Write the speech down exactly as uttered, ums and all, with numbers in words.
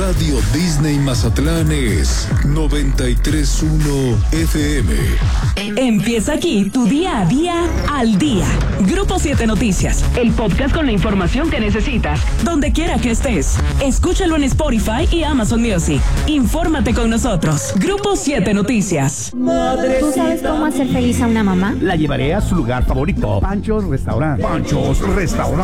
Radio Disney Mazatlán es noventa y tres punto uno F M. Empieza aquí tu día a día al día. Grupo siete Noticias, el podcast con la información que necesitas, donde quiera que estés. Escúchalo en Spotify y Amazon Music. Infórmate con nosotros. Grupo siete Noticias. ¿Tú sabes cómo hacer feliz a una mamá? La llevaré a su lugar favorito, Pancho's Restaurant. Pancho's Restaurant.